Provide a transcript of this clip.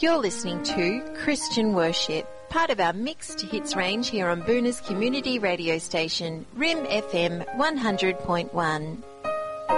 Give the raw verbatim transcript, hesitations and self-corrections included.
You're listening to Christian Worship, part of our mixed hits range here on Boona's community radio station, R I M F M one hundred point one.